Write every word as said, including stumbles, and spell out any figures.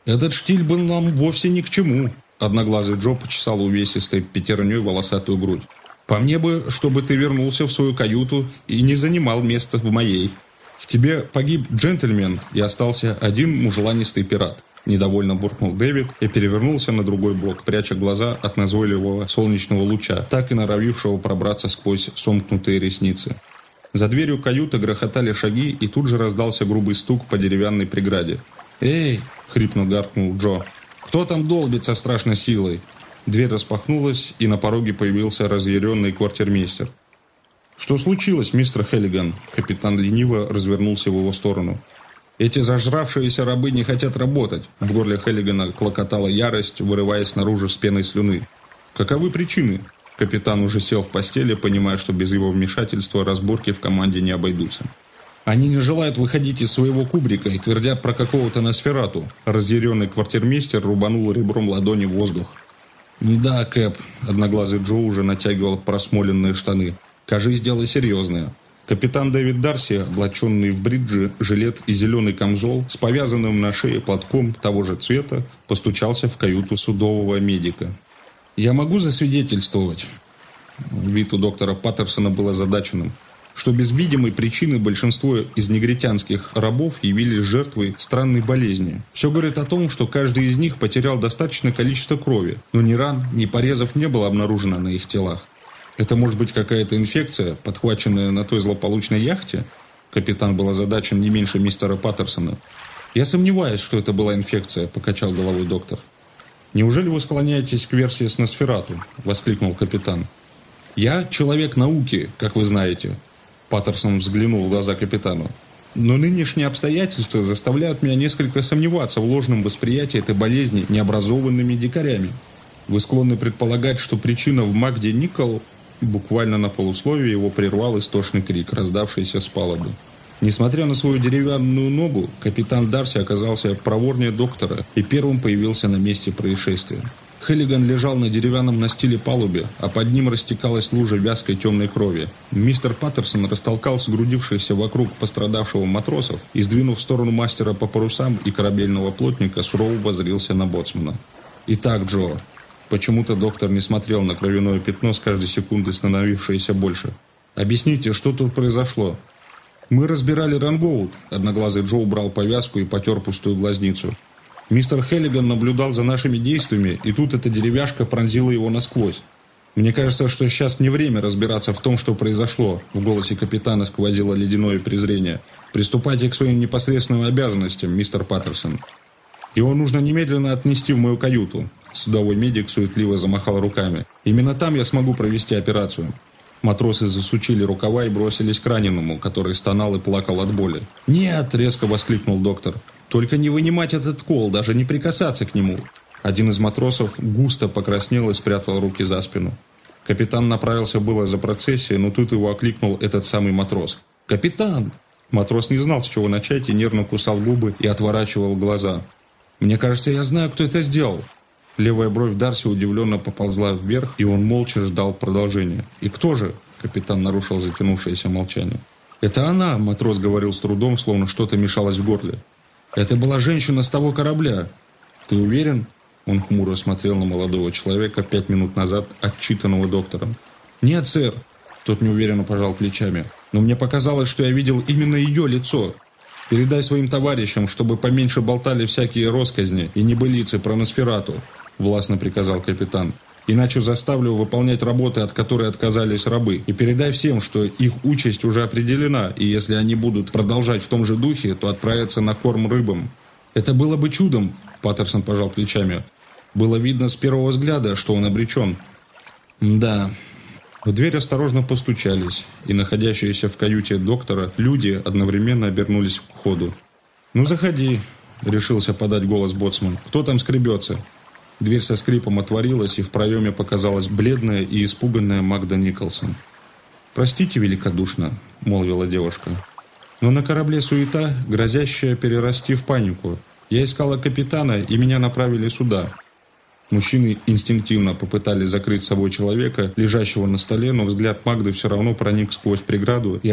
«Этот штиль был нам вовсе ни к чему», – одноглазый Джо почесал увесистой пятерней волосатую грудь. «По мне бы, чтобы ты вернулся в свою каюту и не занимал место в моей. В тебе погиб джентльмен и остался один мужеланистый пират». Недовольно буркнул Дэвид и перевернулся на другой бок, пряча глаза от назойливого солнечного луча, так и норовившего пробраться сквозь сомкнутые ресницы. За дверью каюты грохотали шаги, и тут же раздался грубый стук по деревянной преграде. «Эй!» — хрипно гаркнул Джо. «Кто там долбит со страшной силой?» Дверь распахнулась, и на пороге появился разъяренный квартирмейстер. «Что случилось, мистер Хеллиган?» Капитан лениво развернулся в его сторону. «Эти зажравшиеся рабы не хотят работать!» В горле Хеллигана клокотала ярость, вырываясь наружу с пеной слюны. «Каковы причины?» Капитан уже сел в постели, понимая, что без его вмешательства разборки в команде не обойдутся. «Они не желают выходить из своего кубрика и твердят про какого-то Носферату». Разъяренный квартирмейстер рубанул ребром ладони в воздух. «Да, Кэп», — одноглазый Джо уже натягивал просмоленные штаны. «Кажись, дело серьезное». Капитан Дэвид Дарси, облаченный в бриджи, жилет и зеленый камзол, с повязанным на шее платком того же цвета, постучался в каюту судового медика. «Я могу засвидетельствовать?» Вид у доктора Паттерсона был озадаченным, что без видимой причины большинство из негритянских рабов явились жертвой странной болезни. Все говорит о том, что каждый из них потерял достаточное количество крови, но ни ран, ни порезов не было обнаружено на их телах. «Это может быть какая-то инфекция, подхваченная на той злополучной яхте?» Капитан был озадачен не меньше мистера Паттерсона. «Я сомневаюсь, что это была инфекция», — покачал головой доктор. «Неужели вы склоняетесь к версии с Носферату?» — воскликнул капитан. «Я человек науки, как вы знаете», — Паттерсон взглянул в глаза капитану. «Но нынешние обстоятельства заставляют меня несколько сомневаться в ложном восприятии этой болезни необразованными дикарями. Вы склонны предполагать, что причина в Магде Никол...» Буквально на полусловие его прервал истошный крик, раздавшийся с палубы. Несмотря на свою деревянную ногу, капитан Дарси оказался проворнее доктора и первым появился на месте происшествия. Хеллиган лежал на деревянном настиле палубе, а под ним растекалась лужа вязкой темной крови. Мистер Паттерсон растолкал сгрудившихся вокруг пострадавшего матросов и, сдвинув в сторону мастера по парусам и корабельного плотника, сурово воззрился на боцмана. «Итак, Джо...» Почему-то доктор не смотрел на кровяное пятно, с каждой секундой становившееся больше. «Объясните, что тут произошло?» «Мы разбирали рангоут», — одноглазый Джо убрал повязку и потер пустую глазницу. «Мистер Хеллиган наблюдал за нашими действиями, и тут эта деревяшка пронзила его насквозь. Мне кажется, что сейчас не время разбираться в том, что произошло», — в голосе капитана сквозило ледяное презрение. «Приступайте к своим непосредственным обязанностям, мистер Паттерсон. Его нужно немедленно отнести в мою каюту». Судовой медик суетливо замахал руками. «Именно там я смогу провести операцию». Матросы засучили рукава и бросились к раненому, который стонал и плакал от боли. «Нет!» – резко воскликнул доктор. «Только не вынимать этот кол, даже не прикасаться к нему». Один из матросов густо покраснел и спрятал руки за спину. Капитан направился было за процессией, но тут его окликнул этот самый матрос. «Капитан!» Матрос не знал, с чего начать, и нервно кусал губы и отворачивал глаза. «Мне кажется, я знаю, кто это сделал». Левая бровь Дарси удивленно поползла вверх, и он молча ждал продолжения. «И кто же?» – капитан нарушил затянувшееся молчание. «Это она», – матрос говорил с трудом, словно что-то мешалось в горле. «Это была женщина с того корабля». «Ты уверен?» – он хмуро смотрел на молодого человека, пять минут назад отчитанного доктором. «Нет, сэр», – тот неуверенно пожал плечами. «Но мне показалось, что я видел именно ее лицо. Передай своим товарищам, чтобы поменьше болтали всякие росказни и небылицы про Носферату», – властно приказал капитан. «Иначе заставлю выполнять работы, от которой отказались рабы. И передай всем, что их участь уже определена, и если они будут продолжать в том же духе, то отправятся на корм рыбам». «Это было бы чудом», – Паттерсон пожал плечами. «Было видно с первого взгляда, что он обречен». «Да». В дверь осторожно постучались, и находящиеся в каюте доктора люди одновременно обернулись к входу. «Ну, заходи», – решился подать голос боцман. «Кто там скребется?» Дверь со скрипом отворилась, и в проеме показалась бледная и испуганная Магда Николсон. «Простите великодушно», – молвила девушка. «Но на корабле суета, грозящая перерасти в панику. Я искала капитана, и меня направили сюда». Мужчины инстинктивно попытались закрыть с собой человека, лежащего на столе, но взгляд Магды все равно проник сквозь преграду и